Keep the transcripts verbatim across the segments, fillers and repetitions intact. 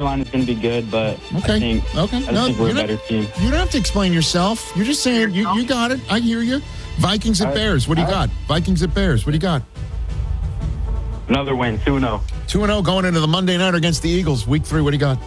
Carolina is going to be good, but Okay. I think, Okay. I just No, think we're a you're not- better team. You don't have to explain yourself. You're just saying you, you got it. I hear you. Vikings at All right. Bears. What do you All got? Vikings at Bears. What do you got? Another win, two and oh. two and oh going into the Monday night against the Eagles. Week three. What do you got?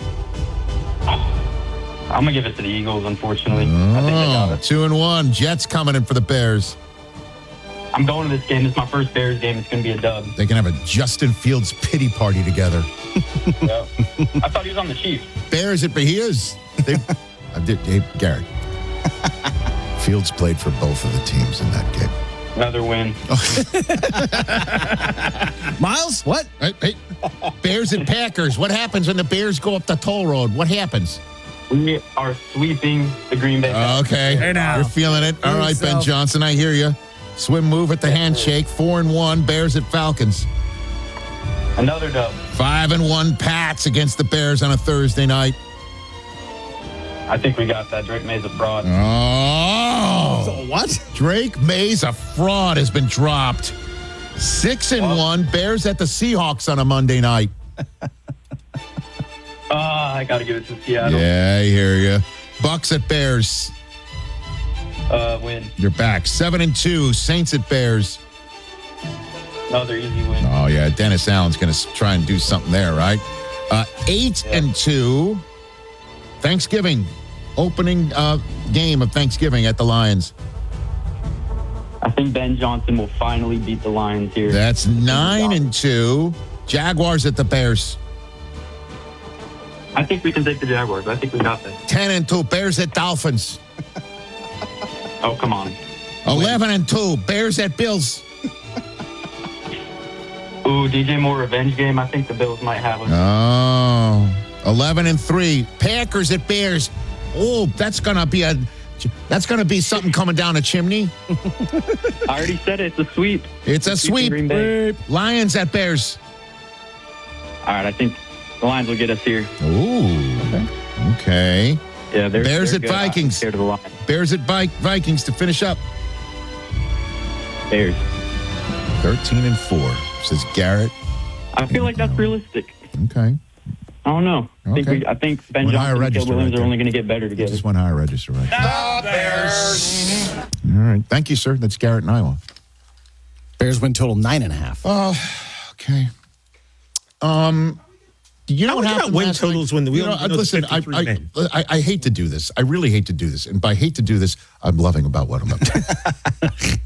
I'm going to give it to the Eagles, unfortunately. I think they got Oh, it. two and one. Jets coming in for the Bears. I'm going to this game. This is my first Bears game. It's going to be a dub. They can have a Justin Fields pity party together. Yeah. I thought he was on the Chiefs. Bears at he is. They, I did, hey, Garrett. Fields played for both of the teams in that game. Another win. Miles, what? Hey, hey, Bears and Packers. What happens when the Bears go up the toll road? What happens? We are sweeping the Green Bay Packers. Okay. Hey, now. You're feeling it. All Feel right, Ben yourself. Johnson, I hear you. Swim move at the handshake. Four and one. Bears at Falcons. Another dub. Five and one. Pats against the Bears on a Thursday night. I think we got that. Drake May's a fraud. Oh. What? Drake May's a fraud has been dropped. Six and one. Bears at the Seahawks on a Monday night. Ah, I got to give it to Seattle. Yeah, I hear you. Bucks at Bears. Uh, win. You're back. Seven and two. Saints at Bears. Another easy win. Oh yeah, Dennis Allen's going to try and do something there, right? Uh, eight Yeah. and two. Thanksgiving, opening uh, game of Thanksgiving at the Lions. I think Ben Johnson will finally beat the Lions here. That's nine and two. Jaguars at the Bears. I think we can take the Jaguars. I think we got that. Ten and two. Bears at Dolphins. Oh, come on. Eleven and two. Bears at Bills. Ooh, D J Moore revenge game. I think the Bills might have us. Oh. Eleven and three. Packers at Bears. Oh, that's gonna be a. That's gonna be something coming down a chimney. I already said it. It's a sweep. It's a Sweep in sweep. Green Bay. Lions at Bears. All right, I think the Lions will get us here. Ooh. Okay. Yeah, they're Bears they're at good. I'm Vikings. scared of the Lions. Bears at Vi- Vikings to finish up. Bears. thirteen and four, says Garrett. I feel like that's realistic. Okay. I don't know. I think, Okay. we, I think Ben Went higher Johnson and register Caleb Williams right are there. only going to get better together. Just went higher register, right? The Bears. All right. Thank you, sir. That's Garrett in Iowa. Bears win total nine and a half. Oh, okay. Um, you know How what much happened about win last totals night? when the- we You know, only know it's listen, I, fifty-three I, men? I, I hate to do this. I really hate to do this. And by hate to do this, I'm loving about what I'm up to.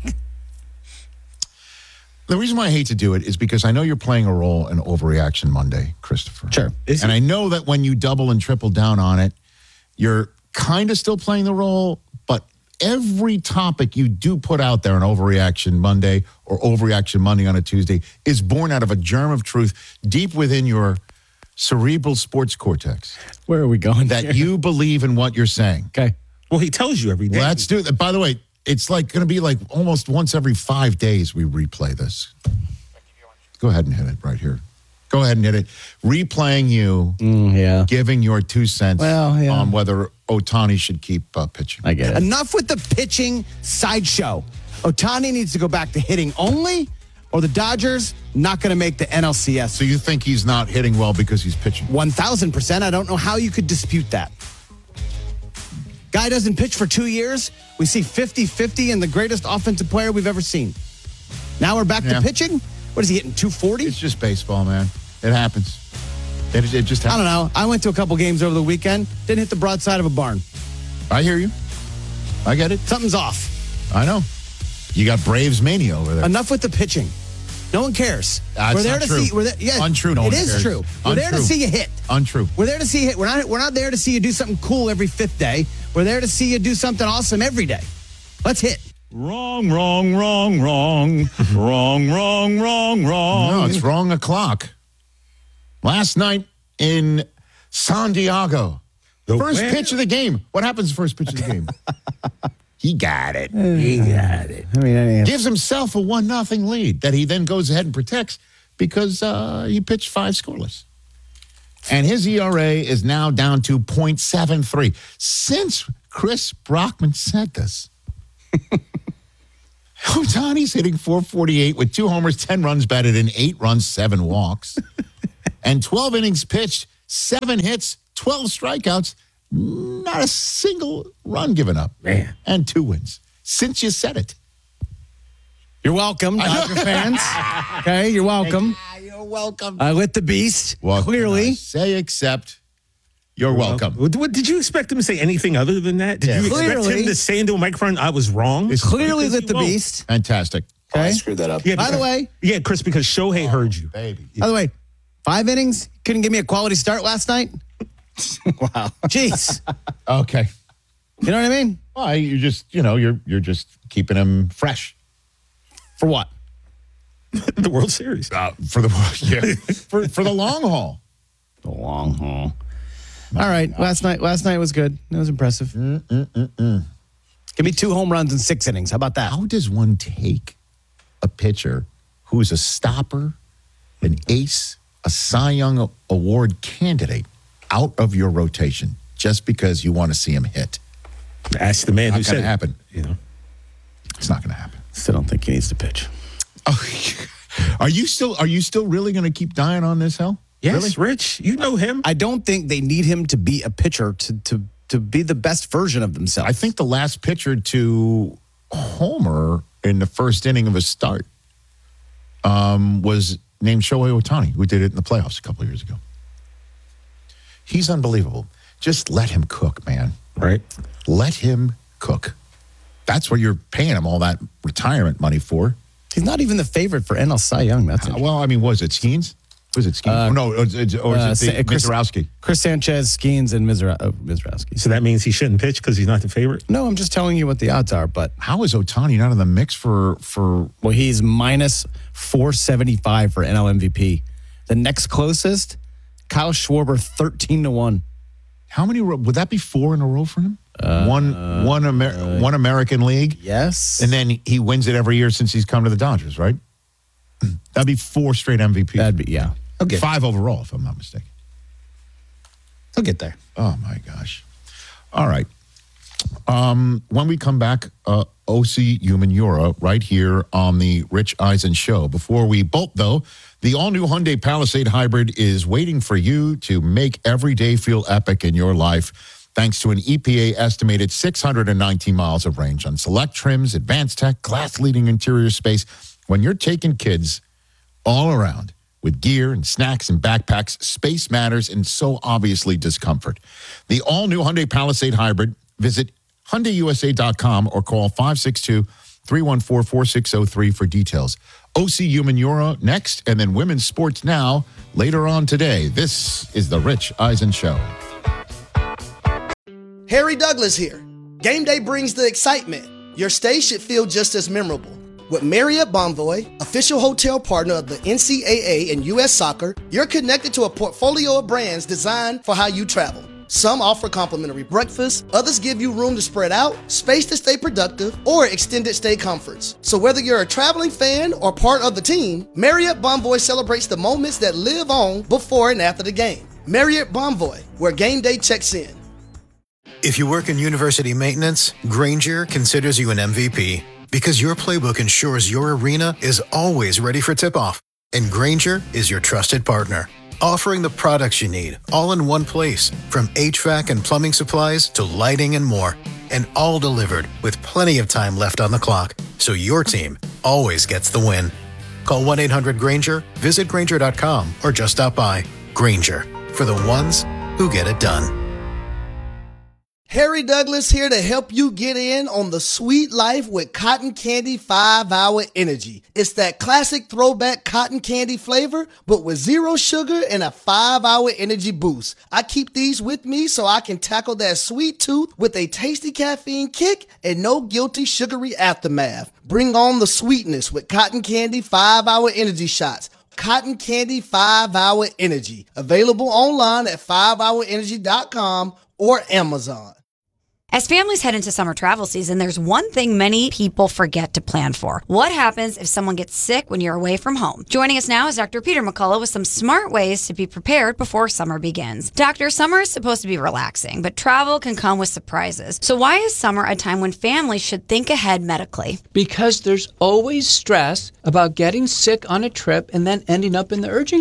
The reason why I hate to do it is because I know you're playing a role in Overreaction Monday, Christopher. Sure. Is And he? I know that when you double and triple down on it, you're kind of still playing the role, but every topic you do put out there on Overreaction Monday or Overreaction Monday on a Tuesday is born out of a germ of truth deep within your cerebral sports cortex Where are we going? that here? you believe in what you're saying. Okay. Well, he tells you every day. Let's do it. By the way, it's like going to be like almost once every five days we replay this. Go ahead and hit it right here. Go ahead and hit it. Replaying you Mm, yeah. giving your two cents Well, yeah. on whether Ohtani should keep uh, pitching. I get it. Enough with the pitching sideshow. Ohtani needs to go back to hitting only, or the Dodgers not going to make the N L C S. So you think he's not hitting well because he's pitching? one thousand percent. I don't know how you could dispute that. Guy doesn't pitch for two years. We see fifty-fifty and the greatest offensive player we've ever seen. Now we're back Yeah. to pitching? What is he hitting, two forty? It's just baseball, man. It happens. It, it just I happens. don't know. I went to a couple games over the weekend. Didn't hit the broadside of a barn. I hear you. I get it. Something's off. I know. You got Braves mania over there. Enough with the pitching. No one cares. That's we're there not to true. see. We're there, yeah, Untrue, no It one is cares. true. We're there to Untrue. see you hit. Untrue. We're there to see you hit. We're not. We're not there to see you do something cool every fifth day. We're there to see you do something awesome every day. Let's hit. Wrong, wrong, wrong, wrong. wrong, wrong, wrong, wrong. No, it's wrong o'clock. Last night in San Diego. The First where? pitch of the game. What happens first pitch of the game? He got it. He got it. I mean, I mean Gives himself a one nothing lead that he then goes ahead and protects because uh, he pitched five scoreless. And his E R A is now down to point seven three. Since Chris Brockman said this, Ohtani's hitting four forty-eight with two homers, ten runs batted in, eight runs, seven walks, and twelve innings pitched, Seven hits, twelve strikeouts, not a single run given up. Man. And two wins. Since you said it. You're welcome, Dodger fans. Okay, you're welcome. You're welcome. I lit the beast. What can I Clearly. say except you're welcome. What, what- did you expect him to say anything other than that? Did Yeah. you expect Clearly. him to say into a microphone, I was wrong? Clearly Because lit he the won't. beast. Fantastic. Okay. Screwed that up. Yeah, By the because- way, Yeah, Chris, because Shohei heard you. Baby. by the way, five innings. Couldn't give me a quality start last night. Wow. Jeez. Okay. You know what I mean? Well, you just, you know, you're you're just keeping him fresh. For what? The World Series. Uh, for the yeah, for for the long haul. The long haul. All right. Last night. Last night was good. It was impressive. Mm-mm-mm-mm. Give me two home runs in six innings. How about that? How does one take a pitcher who's a stopper, an ace, a Cy Young Award candidate out of your rotation just because you want to see him hit? Ask the man Not who gonna said it. happen. You know. It's not going to happen. Still don't think he needs to pitch. Oh, are you still are you still really going to keep dying on this hill? Yes, Rich, you know him. I don't think they need him to be a pitcher to to to be the best version of themselves. I think the last pitcher to homer in the first inning of a start um, was named Shohei Ohtani, who did it in the playoffs a couple of years ago. He's unbelievable. Just let him cook, man. Right. Let him cook. That's what you're paying him all that retirement money for. he's not even the favorite for N L Cy Young. That's Uh, well, I mean, was it Skeens? Was it Skeens? Uh, oh, no, or is it, or uh, is it the Sa- Chris- Mizrowski? Chris Sanchez, Skeens, and Mizra- oh, Mizrowski. So that means he shouldn't pitch because he's not the favorite? No, I'm just telling you what the odds are. But How is Ohtani not in the mix for for? well, he's minus four seventy-five for N L M V P. The next closest, Kyle Schwarber, thirteen to one. How many ro- would that be? Four in a row for him? one one Amer- one American League, Yes, and then he wins it every year since he's come to the Dodgers, right? That'd be four straight M V Ps. that'd be yeah. Okay. Five overall, if I'm not mistaken. He'll get there. Oh my gosh! All right. Um, when we come back, uh, O C Umanura right here on the Rich Eisen Show. Before we bolt, though, the all-new Hyundai Palisade Hybrid is waiting for you to make every day feel epic in your life, thanks to an E P A-estimated six hundred nineteen miles of range on select trims, advanced tech, class-leading interior space. When you're taking kids all around with gear and snacks and backpacks, space matters, and so obviously discomfort. The all-new Hyundai Palisade Hybrid. Visit Hyundai U S A dot com or call five six two, three one four, four six zero three for details. O C Umanura next, and then Women's Sports Now later on today. This is the Rich Eisen Show. Harry Douglas here. Game day brings the excitement. Your stay should feel just as memorable. With Marriott Bonvoy, official hotel partner of the N C double A and U S Soccer, you're connected to a portfolio of brands designed for how you travel. Some offer complimentary breakfast, others give you room to spread out, space to stay productive, or extended stay comforts. So whether you're a traveling fan or part of the team, Marriott Bonvoy celebrates the moments that live on before and after the game. Marriott Bonvoy, where game day checks in. If you work in university maintenance, Granger considers you an M V P because your playbook ensures your arena is always ready for tip-off. And Granger is your trusted partner, offering the products you need all in one place, from H V A C and plumbing supplies to lighting and more. And all delivered with plenty of time left on the clock, so your team always gets the win. Call one eight hundred Granger, visit Granger dot com, or just stop by. Granger, for the ones who get it done. Harry Douglas here to help you get in on the sweet life with Cotton Candy five hour Energy. It's that classic throwback cotton candy flavor, but with zero sugar and a five hour energy boost. I keep these with me so I can tackle that sweet tooth with a tasty caffeine kick and no guilty sugary aftermath. Bring on the sweetness with Cotton Candy five hour Energy shots. Cotton Candy five hour Energy. Available online at five hour energy dot com or Amazon. As families head into summer travel season, there's one thing many people forget to plan for. What happens if someone gets sick when you're away from home? Joining us now is Doctor Peter McCullough with some smart ways to be prepared before summer begins. Doctor, summer is supposed to be relaxing, but travel can come with surprises. So why is summer a time when families should think ahead medically? Because there's always stress about getting sick on a trip and then ending up in the urgent care.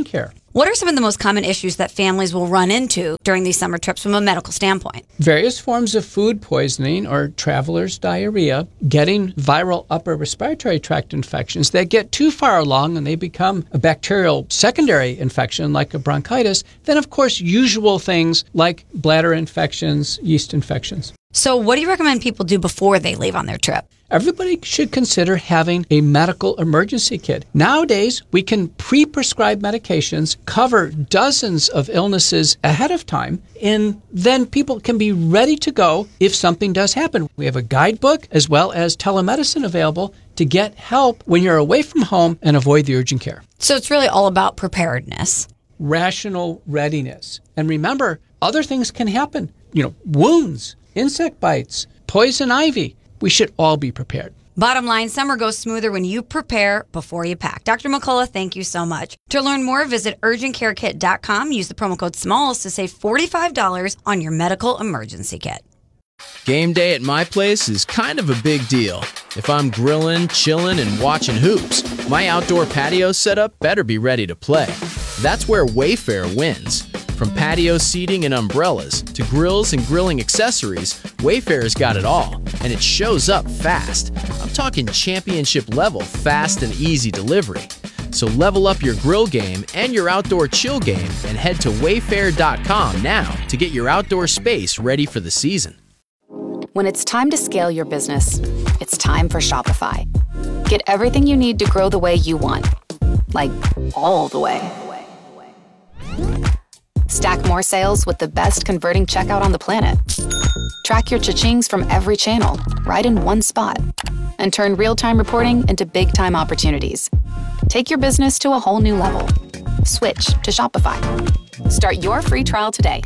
What are some of the most common issues that families will run into during these summer trips from a medical standpoint? Various forms of food poisoning or traveler's diarrhea, getting viral upper respiratory tract infections that get too far along and they become a bacterial secondary infection like a bronchitis. Then, of course, usual things like bladder infections, yeast infections. So what do you recommend people do before they leave on their trip? Everybody should consider having a medical emergency kit. Nowadays, we can pre-prescribe medications, cover dozens of illnesses ahead of time, and then people can be ready to go if something does happen. We have a guidebook as well as telemedicine available to get help when you're away from home and avoid the urgent care. So it's really all about preparedness. Rational readiness. And remember, other things can happen. You know, wounds, insect bites, poison ivy. We should all be prepared. Bottom line, summer goes smoother when you prepare before you pack. Doctor McCullough, thank you so much. To learn more, visit urgent care kit dot com. Use the promo code SMALLS to save forty-five dollars on your medical emergency kit. Game day at my place is kind of a big deal. If I'm grilling, chilling, and watching hoops, my outdoor patio setup better be ready to play. That's where Wayfair wins. From patio seating and umbrellas to grills and grilling accessories, Wayfair's got it all, and it shows up fast. I'm talking championship level fast and easy delivery. So level up your grill game and your outdoor chill game and head to wayfair dot com now to get your outdoor space ready for the season. When it's time to scale your business, it's time for Shopify. Get everything you need to grow the way you want, like all the way. Stack more sales with the best converting checkout on the planet. Track your cha-chings from every channel, right in one spot. And turn real-time reporting into big-time opportunities. Take your business to a whole new level. Switch to Shopify. Start your free trial today.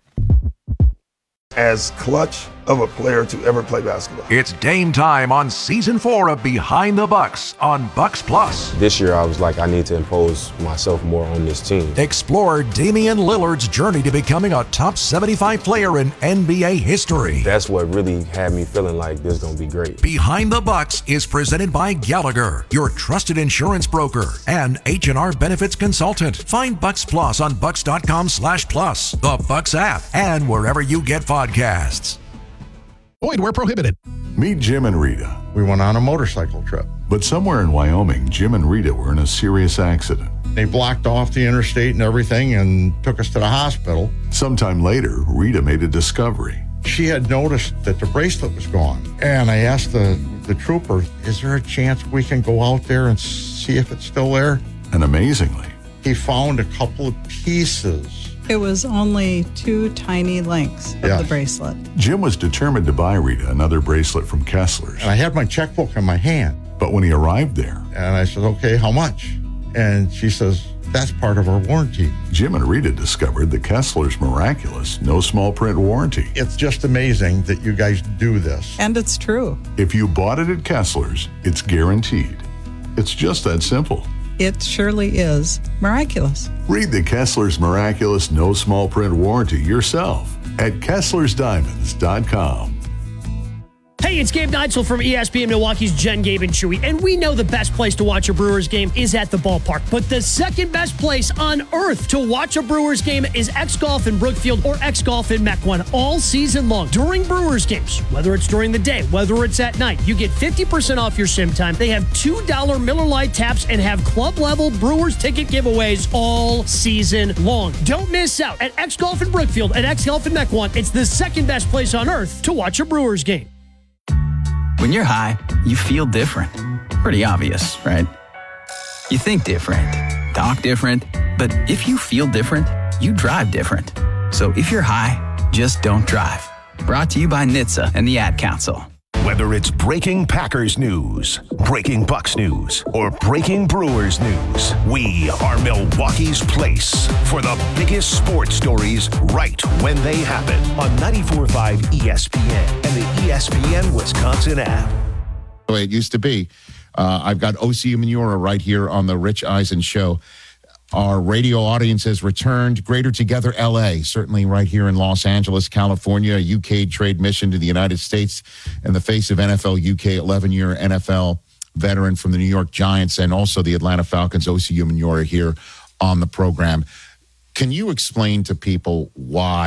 As clutch of a player to ever play basketball. It's game time on season four of Behind the Bucks on Bucks Plus. This year I was like, I need to impose myself more on this team. Explore Damian Lillard's journey to becoming a top seventy-five player in N B A history. That's what really had me feeling like this is going to be great. Behind the Bucks is presented by Gallagher, your trusted insurance broker, and H and R Benefits Consultant. Find Bucks Plus on bucks dot com slash plus, the Bucks app, and wherever you get podcasts. Void where prohibited. Meet Jim and Rita. We went on a motorcycle trip. But somewhere in Wyoming, Jim and Rita were in a serious accident. They blocked off the interstate and everything and took us to the hospital. Sometime later, Rita made a discovery. She had noticed that the bracelet was gone. And I asked the, the trooper, is there a chance we can go out there and see if it's still there? And amazingly, he found a couple of pieces. It was only two tiny links of yeah. the bracelet. Jim was determined to buy Rita another bracelet from Kessler's. And I had my checkbook in my hand. But when he arrived there, and I said, okay, how much? And she says, that's part of our warranty. Jim and Rita discovered the Kessler's miraculous no small print warranty. It's just amazing that you guys do this. And it's true. If you bought it at Kessler's, it's guaranteed. It's just that simple. It surely is miraculous. Read the Kessler's Miraculous No Small Print Warranty yourself at Kessler's Diamonds dot com. Hey, it's Gabe Neitzel from E S P N Milwaukee's Jen, Gabe, and Chewy, and we know the best place to watch a Brewers game is at the ballpark, but the second best place on earth to watch a Brewers game is X-Golf in Brookfield or X-Golf in Mequon all season long. During Brewers games, whether it's during the day, whether it's at night, you get fifty percent off your sim time. They have two dollar Miller Lite taps and have club-level Brewers ticket giveaways all season long. Don't miss out at X-Golf in Brookfield and X-Golf in Mequon. It's the second best place on earth to watch a Brewers game. When you're high, you feel different. Pretty obvious, right? You think different, talk different, but if you feel different, you drive different. So if you're high, just don't drive. Brought to you by N H T S A and the Ad Council. Whether it's breaking Packers news, breaking Bucks news, or breaking Brewers news, we are Milwaukee's place for the biggest sports stories right when they happen on ninety-four point five E S P N and the E S P N Wisconsin app. The way it used to be. Uh, I've got O C Umenyiora right here on the Rich Eisen Show. Our radio audience has returned. Greater Together L A, certainly right here in Los Angeles, California, a U K trade mission to the United States in the face of N F L U K, eleven-year N F L veteran from the New York Giants and also the Atlanta Falcons, O C Umenyiora here on the program. Can you explain to people why